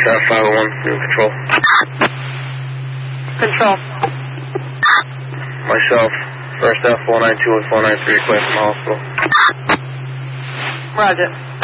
South 501, new control. Control. Myself, first F 492 and 493, request from the hospital. Roger.